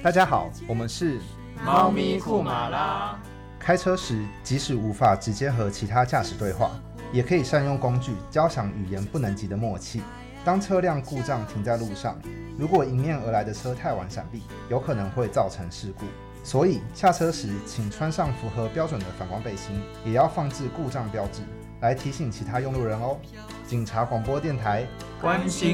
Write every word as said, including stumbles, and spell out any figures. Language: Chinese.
大家好，我们是猫咪库马拉。 开车时，即使无法直接和其他驾驶对话，也可以善用工具交响语言不能及的默契。当车辆故障停在路上，如果迎面而来的车太晚闪避，有可能会造成事故。所以下车时，请穿上符合标准的反光背心，也要放置故障标志，来提醒其他用路人哦。警察广播电台， 关心